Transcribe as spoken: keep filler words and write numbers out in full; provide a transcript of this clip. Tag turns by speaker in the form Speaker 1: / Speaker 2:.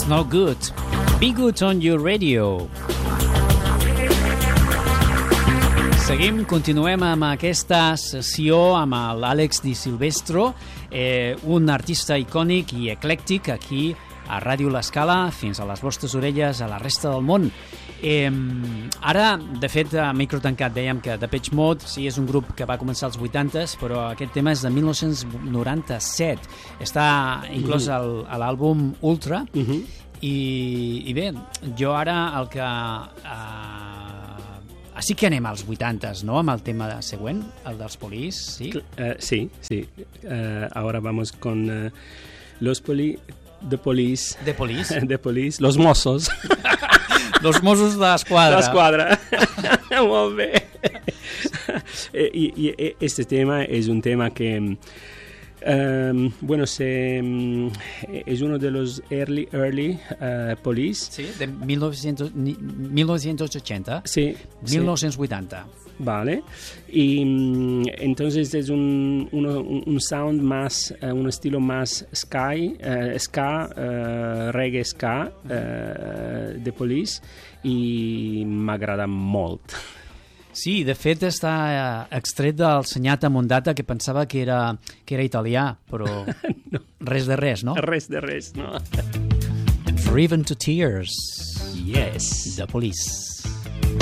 Speaker 1: It's no good. Be good on your radio. Seguim, continuem amb aquesta sessió amb l'Àlex Di Silvestro, eh, un artista icònic i eclèctic aquí a Ràdio L'Escala, fins a les vostres orelles, a la resta del món. Eh, ara, de fet, a micro tancat dèiem que Depeche Mode sí, és un grup que va començar als vuitantes, però aquest tema és de mil nou-cents noranta-set. Està inclòs al, a l'àlbum Ultra. Uh-huh. I, I bé, jo ara el que... Eh, Així que anem als vuitantes, ¿no? Amb el tema següent, el dels Police, ¿sí?
Speaker 2: Uh, sí, sí. Uh, ahora vamos con uh, los poli... The Police.
Speaker 1: The Police?
Speaker 2: The Police. Los Mossos.
Speaker 1: Los Mossos d'Esquadra.
Speaker 2: D'Esquadra. Molt bé. I, I este tema és un tema que... Um, bueno, se, um, es uno de los early, early uh, Police.
Speaker 1: Sí, de mil novecientos ochenta.
Speaker 2: Sí.
Speaker 1: mil novecientos ochenta.
Speaker 2: Sí. Vale. Y um, entonces es un, uno, un sound más, uh, un estilo más sky, uh, ska, uh, reggae ska, uh, de Police, i m'agrada molt.
Speaker 1: Sí, de fet està extret del Senyata Mondata, que pensava que era, que era italià, però no. Res de res, no?
Speaker 2: Res de res, no.
Speaker 1: Driven to Tears.
Speaker 2: Yes.
Speaker 1: The Police.